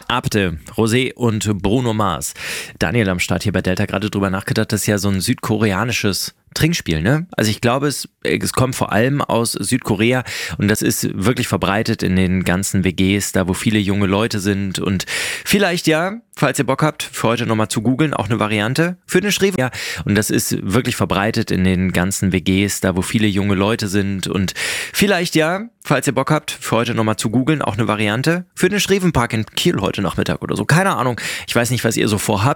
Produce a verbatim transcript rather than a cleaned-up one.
Abde, Rosé und Bruno Mars. Daniel am Start hier bei Delta, gerade drüber nachgedacht, das ist ja so ein südkoreanisches Trinkspiel, ne? Also ich glaube, es, es kommt vor allem aus Südkorea und das ist wirklich verbreitet in den ganzen W Gs, da wo viele junge Leute sind und vielleicht ja, falls ihr Bock habt, für heute nochmal zu googeln, auch eine Variante für den Schreven. Ja, und das ist wirklich verbreitet in den ganzen W Gs, da wo viele junge Leute sind und vielleicht ja, falls ihr Bock habt, für heute nochmal zu googeln, auch eine Variante für den Schrevenpark in Kiel heute Nachmittag oder so. Keine Ahnung, ich weiß nicht, was ihr so vorhabt.